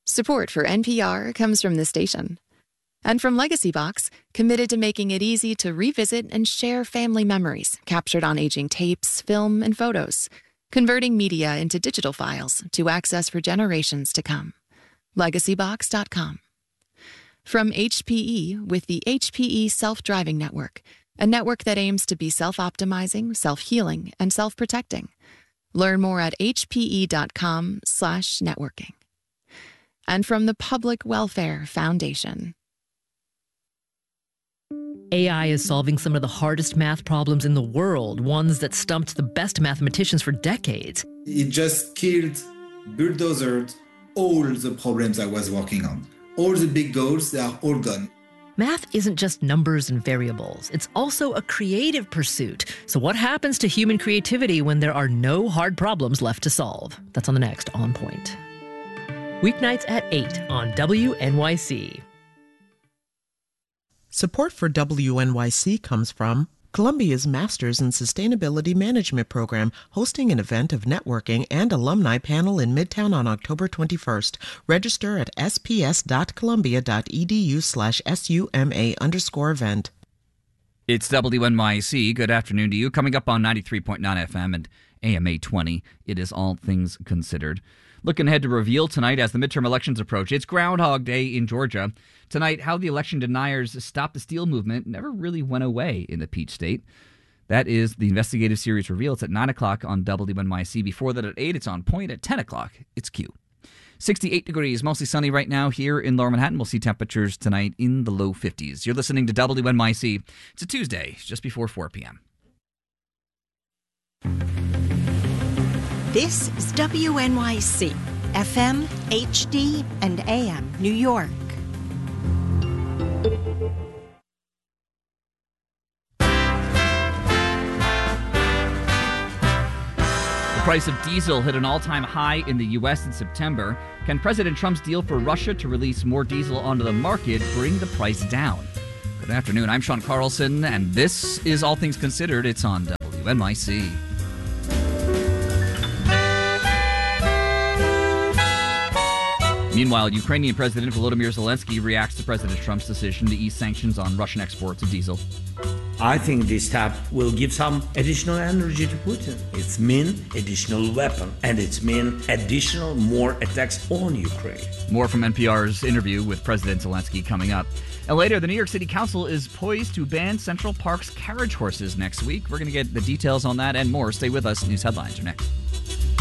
Support for NPR comes from the station. And from Legacy Box, committed to making it easy to revisit and share family memories captured on aging tapes, film, and photos, converting media into digital files to access for generations to come. LegacyBox.com. From HPE with the HPE Self-Driving Network, a network that aims to be self-optimizing, self-healing, and self-protecting. Learn more at hpe.com/networking. And from the Public Welfare Foundation. AI is solving some of the hardest math problems in the world, ones that stumped the best mathematicians for decades. It just killed, bulldozed all the problems I was working on. All the big goals, they are all gone. Math isn't just numbers and variables. It's also a creative pursuit. So what happens to human creativity when there are no hard problems left to solve? That's on the next On Point. Weeknights at 8 on WNYC. Support for WNYC comes from Columbia's Masters in Sustainability Management program, hosting an event of networking and alumni panel in Midtown on October 21st. Register at sps.columbia.edu/SUMA_event. It's WNYC. Good afternoon to you. Coming up on 93.9 FM and AM 820, it is All Things Considered. Looking ahead to Reveal tonight as the midterm elections approach. It's Groundhog Day in Georgia. Tonight, how the election deniers Stop the Steal movement never really went away in the Peach State. That is the investigative series Reveal. It's at 9 o'clock on WNYC. Before that at 8, it's On Point. At 10 o'clock, it's Q. 68 degrees, mostly sunny right now here in Lower Manhattan. We'll see temperatures tonight in the low 50s. You're listening to WNYC. It's a Tuesday, just before 4 p.m. This is WNYC, FM, HD, and AM, New York. The price of diesel hit an all-time high in the U.S. in September. Can President Trump's deal for Russia to release more diesel onto the market bring the price down? Good afternoon. I'm Sean Carlson, and this is All Things Considered. It's on WNYC. Meanwhile, Ukrainian President Volodymyr Zelensky reacts to President Trump's decision to ease sanctions on Russian exports of diesel. I think this step will give some additional energy to Putin. It's mean additional weapon, and it's mean additional more attacks on Ukraine. More from NPR's interview with President Zelensky coming up. And later, the New York City Council is poised to ban Central Park's carriage horses next week. We're going to get the details on that and more. Stay with us. News headlines are next.